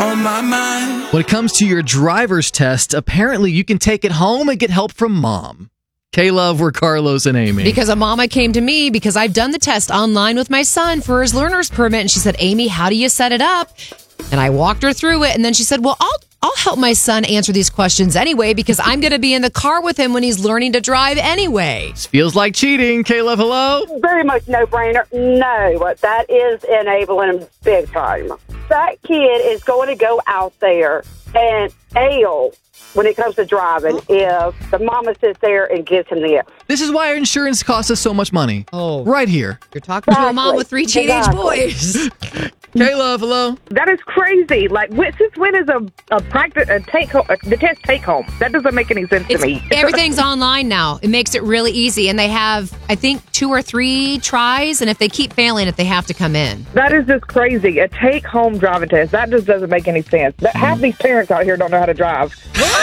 on my mind. When it comes to your driver's test, apparently you can take it home and get help from Mom. K-Love, we're Carlos and Amy. Because a mama came to me because I've done the test online with my son for his learner's permit. And she said, Amy, how do you set it up? And I walked her through it. And then she said, well, I'll help my son answer these questions anyway because I'm going to be in the car with him when he's learning to drive anyway. This feels like cheating. K-Love, hello? Very much no-brainer. No, that is enabling him big time. That kid is going to go out there and fail when it comes to driving if the mama sits there and gives him the F. This is why our insurance costs us so much money. Oh. Right here. You're talking to a mom with 3 teenage Exactly. boys. K-Love, hello? That is crazy. Like, since when is the test take home? That doesn't make any sense to me. Everything's online now. It makes it really easy. And they have, I think, 2 or 3 tries. And if they keep failing it, they have to come in. That is just crazy. A take-home driving test. That just doesn't make any sense. Half these parents out here don't know how to drive.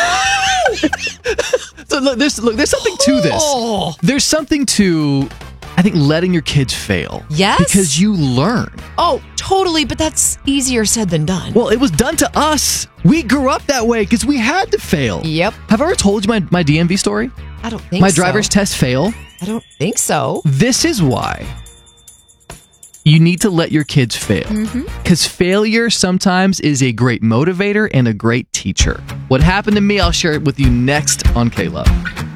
So there's something to this. Oh. There's something to, I think, letting your kids fail. Yes? Because you learn. Oh, totally. But that's easier said than done. Well, it was done to us. We grew up that way because we had to fail. Yep. Have I ever told you my DMV story? I don't think My so. driver's test fail? I don't think so. This is why you need to let your kids fail. Because failure sometimes is a great motivator and a great teacher. What happened to me, I'll share it with you next on K-Love.